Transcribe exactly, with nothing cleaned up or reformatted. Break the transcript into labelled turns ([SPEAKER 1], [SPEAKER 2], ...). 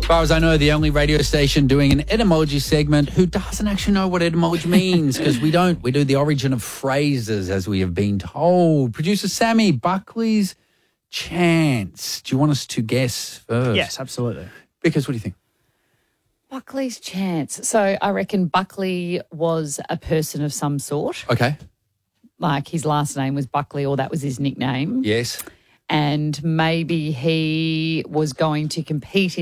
[SPEAKER 1] As far as I know, the only radio station doing an etymology segment who doesn't actually know what etymology means, because we don't. We do the origin of phrases, as we have been told. Producer Sammy, Buckley's Chance. Do you want us to guess first?
[SPEAKER 2] Yes, absolutely.
[SPEAKER 1] Because what do you think?
[SPEAKER 3] Buckley's Chance. So I reckon Buckley was a person of some sort.
[SPEAKER 1] Okay.
[SPEAKER 3] Like his last name was Buckley, or that was his nickname.
[SPEAKER 1] Yes.
[SPEAKER 3] And maybe he was going to compete in